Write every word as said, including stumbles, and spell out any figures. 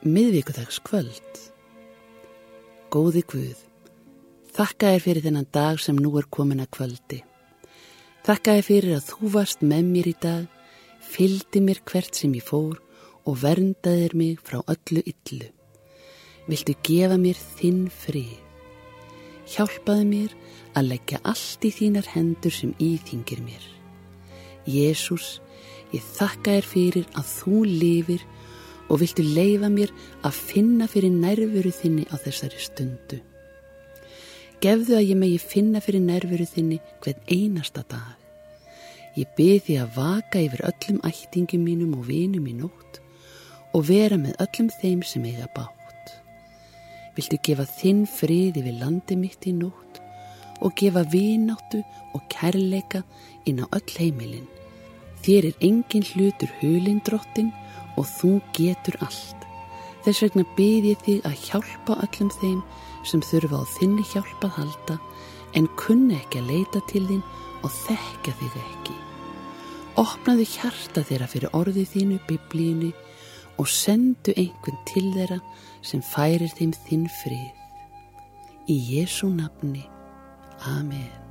Miðvikudagskvöld. Góði Guð, þakka þér fyrir þennan dag sem nú er komin að kvöldi. Þakka þér fyrir að þú varst með mér í dag, fylgdi mér hvert sem ég fór og verndaðir mig frá öllu illu. Viltu gefa mér þinn frið. Hjálpaðu mér að leggja allt í þínar hendur sem íþyngir mér. Jesús, ég þakka þér fyrir að þú lifir og viltu leyfa mér að finna fyrir nærveru þinni á þessari stundu. Gefðu að ég megi finna fyrir nærveru þinni hvern einasta dag. Ég bið því að vaka yfir öllum ættingum mínum og vinum í nótt og vera með öllum þeim sem eiga bágt. Viltu gefa þinn frið yfir landi mitt í nótt og gefa vináttu og kærleika inn á öll heimilin. Þér er engin hlutur hulinn, Drottinn, og þú getur allt. Þess vegna bið ég þig að hjálpa öllum þeim sem þurfa á þinni hjálp að halda en kunna ekki að leita til þín og þekkja þig ekki. Opnaðu hjarta þeirra fyrir orðið þínu, Biblíunni, og sendu einhvern til þeirra sem færir þeim þinn frið. Í Jesú nafni. Amen.